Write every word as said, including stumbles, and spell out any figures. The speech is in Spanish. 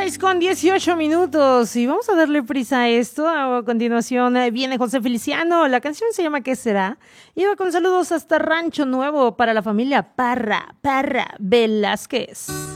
seis con dieciocho minutos y vamos a darle prisa a esto. A continuación eh, viene José Feliciano. La canción se llama ¿Qué será? Y va con saludos hasta Rancho Nuevo para la familia Parra, Parra Velázquez.